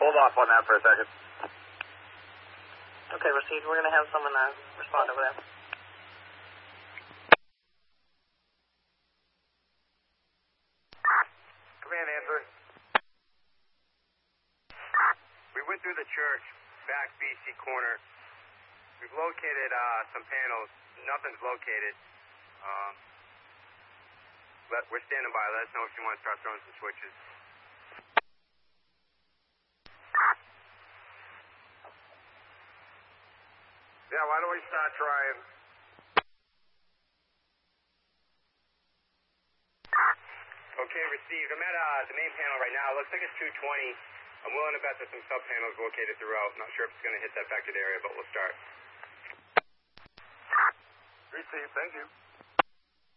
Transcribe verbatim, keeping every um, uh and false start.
Hold off on that for a second. Okay, received. We're going to have someone uh, respond over there. Command answer. We went through the church, back B C corner. We've located uh, some panels. Nothing's located. Um, let, we're standing by. Let us know if you want to start throwing some switches. Yeah, why don't we start trying? Okay, received. I'm at uh, the main panel right now. It looks like it's two twenty. I'm willing to bet there's some sub-panels located throughout. Not sure if it's going to hit that affected area, but we'll start. Received, thank you.